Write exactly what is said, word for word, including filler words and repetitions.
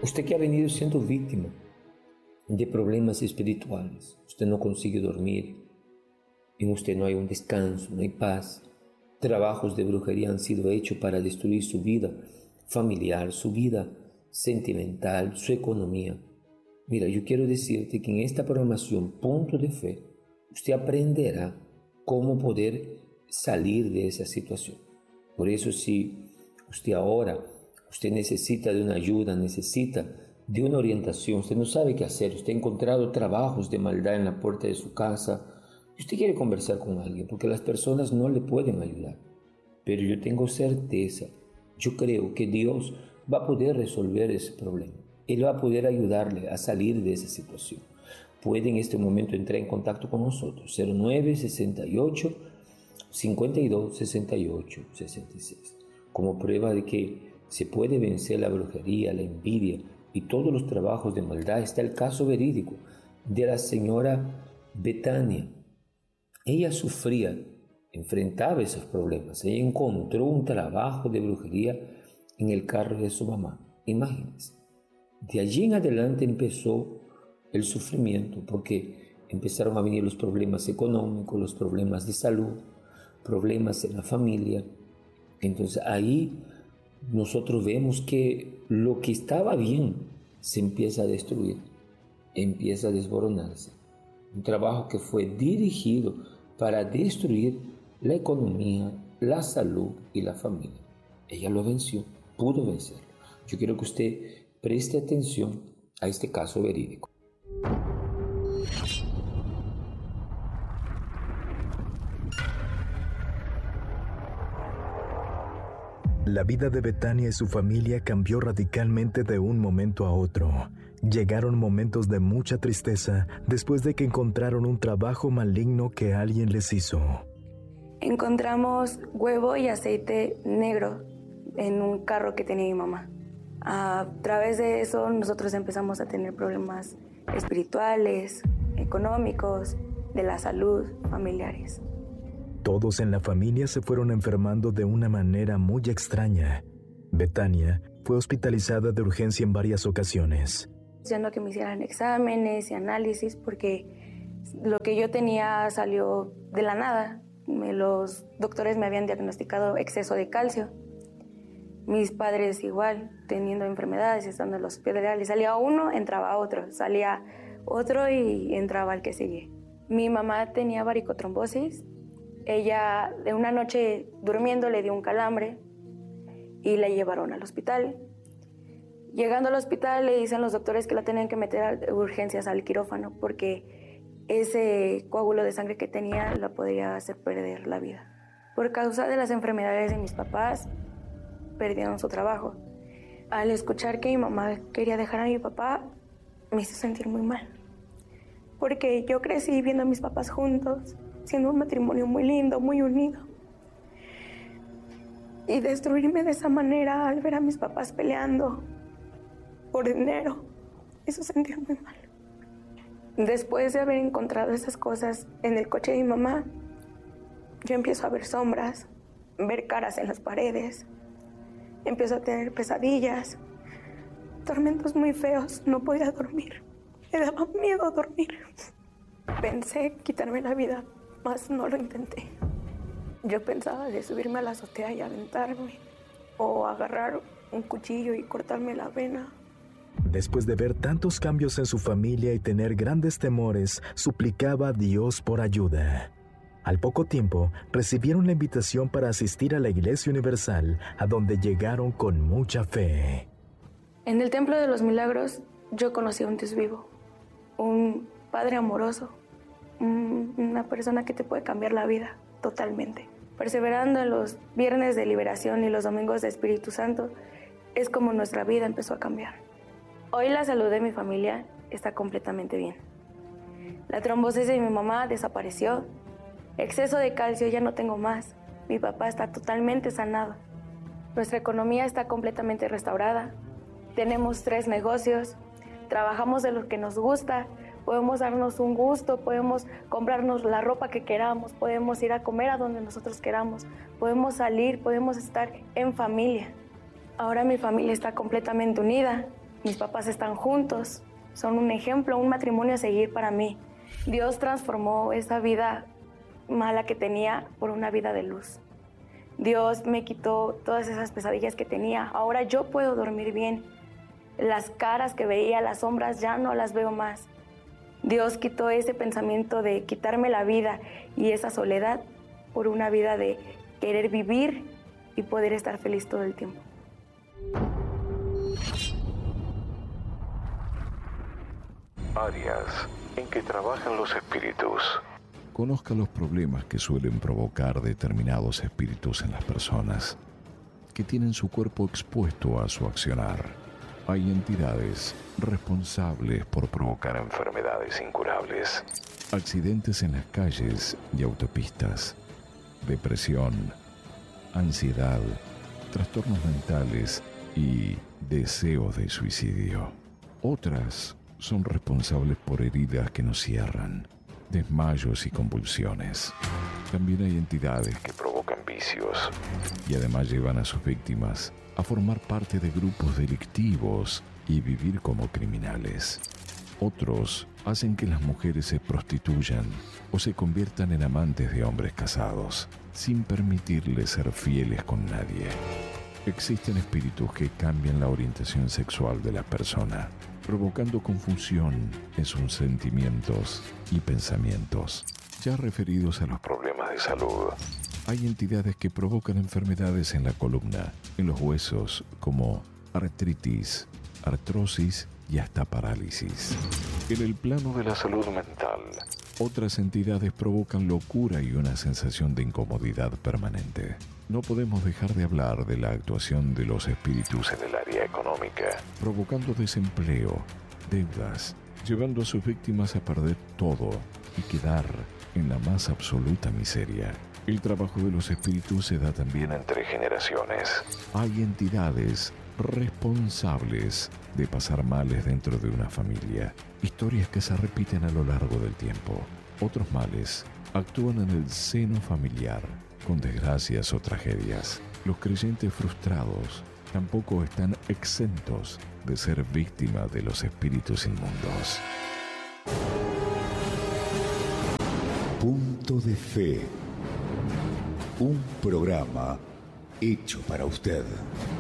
Usted que ha venido siendo víctima de problemas espirituales, usted no consigue dormir, en usted no hay un descanso, no hay paz. Trabajos de brujería han sido hechos para destruir su vida familiar, su vida sentimental, su economía. Mira, yo quiero decirte que en esta programación Punto de Fe, usted aprenderá cómo poder salir de esa situación. Por eso, si usted ahora, usted necesita de una ayuda, necesita de una orientación, usted no sabe qué hacer, usted ha encontrado trabajos de maldad en la puerta de su casa, usted quiere conversar con alguien, porque las personas no le pueden ayudar. Pero yo tengo certeza, yo creo que Dios va a poder resolver ese problema. Él va a poder ayudarle a salir de esa situación. Puede en este momento entrar en contacto con nosotros, cero nueve sesenta y ocho, cincuenta y dos, sesenta y ocho, sesenta y seis. Como prueba de que se puede vencer la brujería, la envidia y todos los trabajos de maldad, está el caso verídico de la señora Betania. Ella sufría, enfrentaba esos problemas. Ella encontró un trabajo de brujería en el carro de su mamá. Imagínense. De allí en adelante empezó el sufrimiento, porque empezaron a venir los problemas económicos, los problemas de salud, problemas en la familia. Entonces ahí nosotros vemos que lo que estaba bien se empieza a destruir, empieza a desmoronarse. Un trabajo que fue dirigido para destruir la economía, la salud y la familia. Ella lo venció, pudo vencerlo. Yo quiero que usted preste atención a este caso verídico. La vida de Betania y su familia cambió radicalmente de un momento a otro. Llegaron momentos de mucha tristeza después de que encontraron un trabajo maligno que alguien les hizo. Encontramos huevo y aceite negro en un carro que tenía mi mamá. A través de eso nosotros empezamos a tener problemas espirituales, económicos, de la salud, familiares. Todos en la familia se fueron enfermando de una manera muy extraña. Betania fue hospitalizada de urgencia en varias ocasiones. Diciendo que me hicieran exámenes y análisis porque lo que yo tenía salió de la nada. Me, los doctores me habían diagnosticado exceso de calcio. Mis padres igual, teniendo enfermedades, estando en los hospitales. Salía uno, entraba otro. Salía otro y entraba el que sigue. Mi mamá tenía varicotrombosis. Ella de una noche durmiendo le dio un calambre y la llevaron al hospital. Llegando al hospital le dicen los doctores que la tenían que meter a urgencias al quirófano porque ese coágulo de sangre que tenía la podría hacer perder la vida. Por causa de las enfermedades de mis papás, perdieron su trabajo. Al escuchar que mi mamá quería dejar a mi papá, me hizo sentir muy mal. Porque yo crecí viendo a mis papás juntos, siendo un matrimonio muy lindo, muy unido. Y destruirme de esa manera al ver a mis papás peleando por dinero, me hizo sentir muy mal. Después de haber encontrado esas cosas en el coche de mi mamá, yo empiezo a ver sombras, ver caras en las paredes, empiezo a tener pesadillas, tormentos muy feos, no podía dormir, me daba miedo dormir. Pensé quitarme la vida, mas no lo intenté. Yo pensaba de subirme a la azotea y aventarme, o agarrar un cuchillo y cortarme la vena. Después de ver tantos cambios en su familia y tener grandes temores, suplicaba a Dios por ayuda. Al poco tiempo, recibieron la invitación para asistir a la Iglesia Universal, a donde llegaron con mucha fe. En el Templo de los Milagros, yo conocí a un Dios vivo, un Padre amoroso, una persona que te puede cambiar la vida totalmente. Perseverando en los viernes de liberación y los domingos de Espíritu Santo, es como nuestra vida empezó a cambiar. Hoy la salud de mi familia está completamente bien. La trombosis de mi mamá desapareció. Exceso de calcio ya no tengo más. Mi papá está totalmente sanado. Nuestra economía está completamente restaurada. Tenemos tres negocios. Trabajamos de lo que nos gusta. Podemos darnos un gusto, podemos comprarnos la ropa que queramos, podemos ir a comer a donde nosotros queramos, podemos salir, podemos estar en familia. Ahora mi familia está completamente unida. mis papás están juntos, son un ejemplo, un matrimonio a seguir para mí. Dios transformó esa vida mala que tenía por una vida de luz. Dios me quitó todas esas pesadillas que tenía. Ahora yo puedo dormir bien. Las caras que veía, las sombras, ya no las veo más. Dios quitó ese pensamiento de quitarme la vida y esa soledad por una vida de querer vivir y poder estar feliz todo el tiempo. Áreas en que trabajan los espíritus. Conozca los problemas que suelen provocar determinados espíritus en las personas, que tienen su cuerpo expuesto a su accionar. Hay entidades responsables por provocar enfermedades incurables, accidentes en las calles y autopistas, depresión, ansiedad, trastornos mentales y deseos de suicidio. Otras son responsables por heridas que no cierran, desmayos y convulsiones. También hay entidades que provocan vicios y además llevan a sus víctimas a formar parte de grupos delictivos y vivir como criminales. Otros hacen que las mujeres se prostituyan o se conviertan en amantes de hombres casados, sin permitirles ser fieles con nadie. Existen espíritus que cambian la orientación sexual de la persona, provocando confusión en sus sentimientos y pensamientos. Ya referidos a los problemas de salud, hay entidades que provocan enfermedades en la columna, en los huesos, como artritis, artrosis y hasta parálisis. En el plano de la salud mental, otras entidades provocan locura y una sensación de incomodidad permanente. No podemos dejar de hablar de la actuación de los espíritus en el área económica, provocando desempleo, deudas, llevando a sus víctimas a perder todo y quedar en la más absoluta miseria. El trabajo de los espíritus se da también entre generaciones. Hay entidades responsables de pasar males dentro de una familia, historias que se repiten a lo largo del tiempo. Otros males actúan en el seno familiar, con desgracias o tragedias. Los creyentes frustrados tampoco están exentos de ser víctimas de los espíritus inmundos. Punto de Fe. Un programa hecho para usted.